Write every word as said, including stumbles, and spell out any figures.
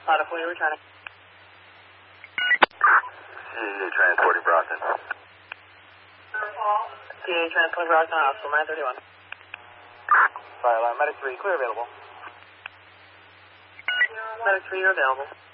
Auto four, you're returning. C A A transporting Brockton. C A A transporting Brockton, Hospital nine thirty-one. Fire line, medic three, clear available. Medic three, you're available.